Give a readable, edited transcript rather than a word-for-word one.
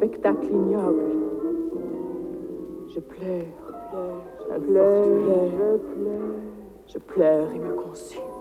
spectacle ignoble. Je pleure, je pleure, je pleure et me consume.